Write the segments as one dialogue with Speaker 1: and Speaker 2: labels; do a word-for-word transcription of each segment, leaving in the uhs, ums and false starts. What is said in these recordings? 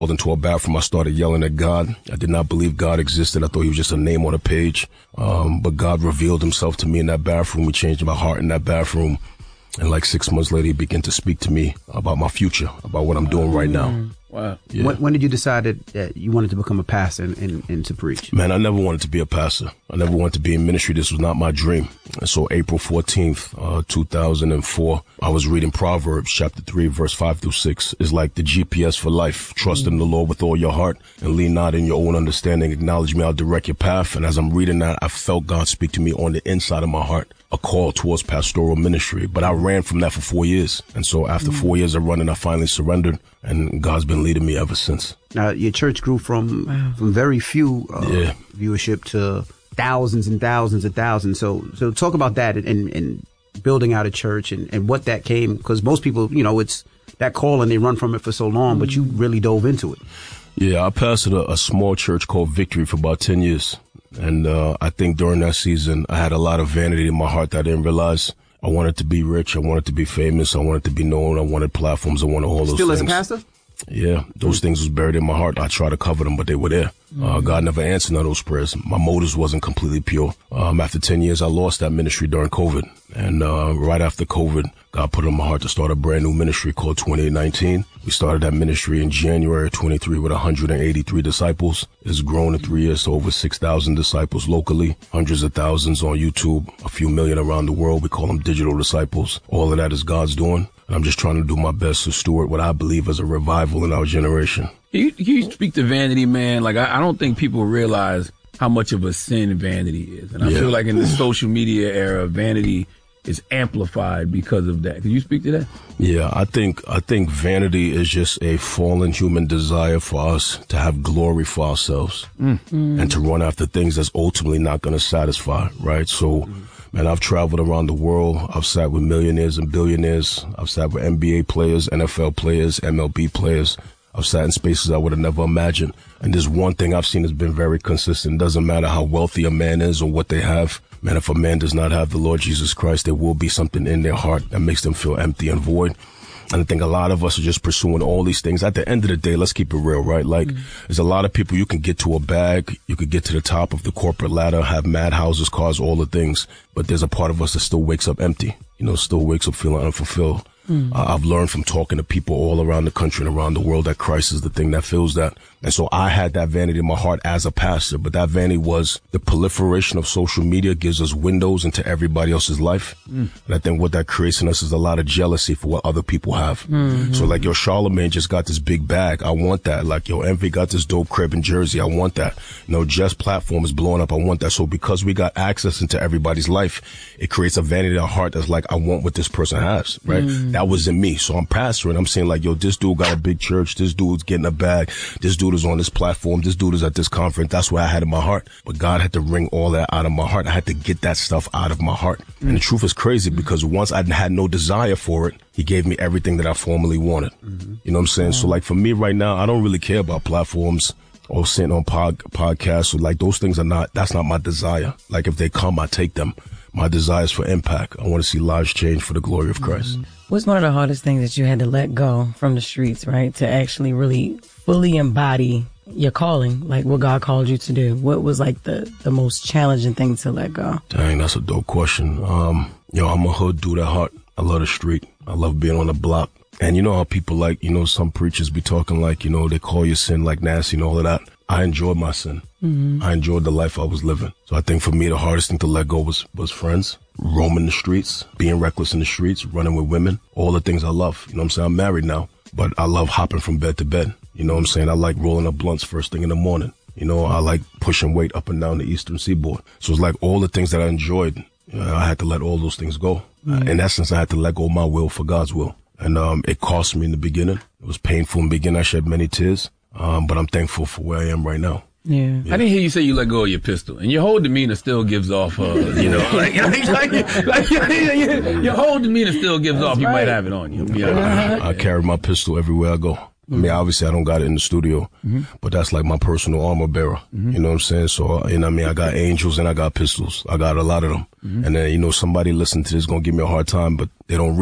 Speaker 1: Pulled into a bathroom, I started yelling at God. I did not believe God existed. I thought he was just a name on a page. Um, but God revealed himself to me in that bathroom. He changed my heart in that bathroom. And like six months later, he began to speak to me about my future, about what I'm doing right now.
Speaker 2: Wow.
Speaker 1: Yeah.
Speaker 3: When, when did you decide that, that you wanted to become a pastor and, and, and to preach?
Speaker 1: Man, I never wanted to be a pastor. I never wanted to be in ministry. This was not my dream. And so April fourteenth, uh, two thousand four, I was reading Proverbs chapter three, verse five through six. It's like the G P S for life. Trust in the Lord with all your heart and lean not in your own understanding. Acknowledge me, I'll direct your path. And as I'm reading that, I felt God speak to me on the inside of my heart, a call towards pastoral ministry. But I ran from that for four years. And so after four years of running, I finally surrendered. And God's been leading me ever since.
Speaker 3: Now, your church grew from wow. from very few uh,
Speaker 1: yeah.
Speaker 3: viewership to thousands and thousands and thousands. So so talk about that and, and building out a church and, and what that came. Because most people, you know, it's that call and they run from it for so long, but you really dove into it.
Speaker 1: Yeah, I pastored a, a small church called Victory for about ten years. And uh, I think during that season, I had a lot of vanity in my heart that I didn't realize. I wanted to be rich. I wanted to be famous. I wanted to be known. I wanted platforms. I wanted all those
Speaker 3: Still
Speaker 1: things.
Speaker 3: Still as a pastor?
Speaker 1: Yeah, those mm. things was buried in my heart. I tried to cover them, but they were there. Mm. Uh, God never answered none of those prayers. My motives wasn't completely pure. Um, after ten years, I lost that ministry during COVID. And uh, right after COVID, God put it in my heart to start a brand new ministry called twenty-eight nineteen. We started that ministry in January of twenty-three with one hundred eighty-three disciples. It's grown in three years to over six thousand disciples locally, hundreds of thousands on YouTube, a few million around the world. We call them digital disciples. All of that is God's doing. And I'm just trying to do my best to steward what I believe is a revival in our generation.
Speaker 2: Can you, can you speak to vanity, man? Like, I, I don't think people realize how much of a sin vanity is. And I yeah. feel like in the social media era, vanity is amplified because of that. Can you speak to that?
Speaker 1: Yeah, I think I think vanity is just a fallen human desire for us to have glory for ourselves mm. Mm. and to run after things that's ultimately not going to satisfy, right? So, mm. man, I've traveled around the world. I've sat with millionaires and billionaires. I've sat with N B A players, N F L players, M L B players. I've sat in spaces I would have never imagined. And there's one thing I've seen has been very consistent. It doesn't matter how wealthy a man is or what they have. Man, if a man does not have the Lord Jesus Christ, there will be something in their heart that makes them feel empty and void. And I think a lot of us are just pursuing all these things. At the end of the day, let's keep it real, right? Like, mm. there's a lot of people, you can get to a bag, you could get to the top of the corporate ladder, have mad houses, cars, all the things. But there's a part of us that still wakes up empty, you know, still wakes up feeling unfulfilled. Mm. Uh, I've learned from talking to people all around the country and around the world that Christ is the thing that fills that. And so I had that vanity in my heart as a pastor, but that vanity was the proliferation of social media gives us windows into everybody else's life. Mm. And I think what that creates in us is a lot of jealousy for what other people have. Mm-hmm. So like, yo, Charlamagne just got this big bag. I want that. Like, yo, Envy got this dope crib in Jersey. I want that. You know, Jess platform is blowing up. I want that. So because we got access into everybody's life, it creates a vanity in our heart that's like, I want what this person has, right? Mm. That was in me. So I'm pastoring. I'm saying like, yo, this dude got a big church. This dude's getting a bag. This dude is on this platform. This dude is at this conference. That's what I had in my heart. But God had to wring all that out of my heart. I had to get that stuff out of my heart. Mm. And the truth is crazy because once I had no desire for it, he gave me everything that I formerly wanted. Mm-hmm. You know what I'm saying? Mm-hmm. So like for me right now, I don't really care about platforms or sitting on pod, podcasts. So like those things are not, that's not my desire. Like if they come, I take them. My desire is for impact. I want to see lives change for the glory of Christ.
Speaker 4: Mm-hmm. What's one of the hardest things that you had to let go from the streets, right? To actually really fully embody your calling, like what God called you to do? What was like the, the most challenging thing to let go?
Speaker 1: Dang, that's a dope question. Um, yo, I'm a hood dude at heart. I love the street. I love being on the block. And you know how people like, you know, some preachers be talking like, you know, they call your sin like nasty and all of that. I enjoyed my sin. Mm-hmm. I enjoyed the life I was living. So I think for me, the hardest thing to let go was, was friends, roaming the streets, being reckless in the streets, running with women, all the things I love. You know what I'm saying? I'm married now, but I love hopping from bed to bed. You know what I'm saying? I like rolling up blunts first thing in the morning. You know, I like pushing weight up and down the Eastern Seaboard. So it's like all the things that I enjoyed, you know, I had to let all those things go. Mm-hmm. In essence, I had to let go of my will for God's will. And um, it cost me in the beginning. It was painful in the beginning. I shed many tears. Um, but I'm thankful for where I am right now.
Speaker 4: Yeah.
Speaker 2: I didn't hear you say you let go of your pistol, and your whole demeanor still gives off, uh, you know, like, like, like, like your whole demeanor still gives That's off. You right. might have it on you. Yeah.
Speaker 1: I, I carry my pistol everywhere I go. I mean, obviously I don't got it in the studio, mm-hmm. but that's like my personal armor bearer. Mm-hmm. You know what I'm saying? So, you know what I mean? I got angels and I got pistols. I got a lot of them. Mm-hmm. And then, you know, somebody listening to this is going to give me a hard time, but they don't read.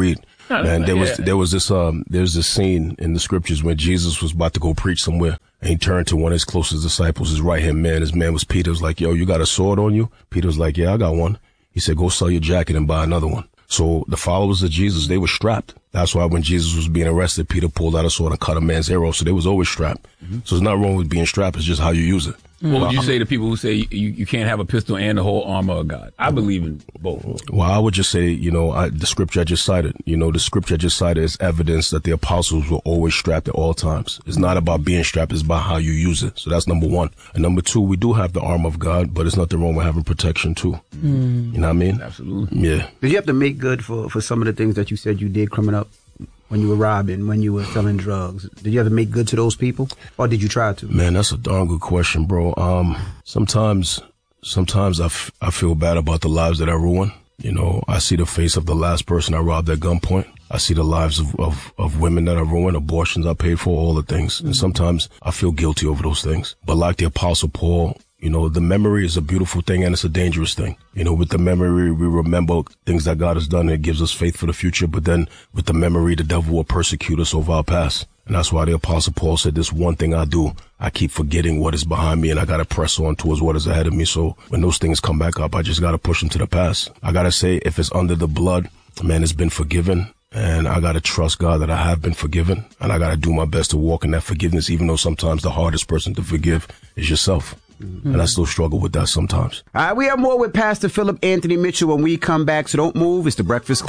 Speaker 1: Man, there
Speaker 2: yeah.
Speaker 1: was there was this um there's this scene in the scriptures when Jesus was about to go preach somewhere, and he turned to one of his closest disciples, his right hand man. His man was Peter. Was like, "Yo, you got a sword on you?" Peter was like, "Yeah, I got one." He said, "Go sell your jacket and buy another one." So the followers of Jesus, they were strapped. That's why when Jesus was being arrested, Peter pulled out a sword and cut a man's ear off. So they was always strapped. Mm-hmm. So it's not wrong with being strapped. It's just how you use it.
Speaker 2: What would you say to people who say you, you can't have a pistol and the whole armor of God? I believe in both.
Speaker 1: Well, I would just say, you know, I, the scripture I just cited, you know, the scripture I just cited is evidence that the apostles were always strapped at all times. It's not about being strapped. It's about how you use it. So that's number one. And number two, we do have the armor of God, but it's nothing wrong with having protection too. Mm. You know what I mean?
Speaker 2: Absolutely.
Speaker 1: Yeah.
Speaker 3: Did you have to make good for, for some of the things that you said you did coming up? When you were robbing, when you were selling drugs, did you ever make good to those people, or did you try to?
Speaker 1: Man, that's a darn good question, bro. Um, sometimes, sometimes I, f- I feel bad about the lives that I ruin. You know, I see the face of the last person I robbed at gunpoint. I see the lives of, of, of women that I ruined, abortions I paid for, all the things. Mm-hmm. And sometimes I feel guilty over those things. But like the Apostle Paul, you know, the memory is a beautiful thing and it's a dangerous thing. You know, with the memory, we remember things that God has done and it gives us faith for the future. But then with the memory, the devil will persecute us over our past. And that's why the Apostle Paul said, this one thing I do, I keep forgetting what is behind me and I got to press on towards what is ahead of me. So when those things come back up, I just got to push them to the past. I got to say, if it's under the blood, man, it's been forgiven. And I got to trust God that I have been forgiven. And I got to do my best to walk in that forgiveness, even though sometimes the hardest person to forgive is yourself. Mm-hmm. And I still struggle with that sometimes.
Speaker 3: All right, we have more with Pastor Philip Anthony Mitchell when we come back, so don't move. It's The Breakfast Club.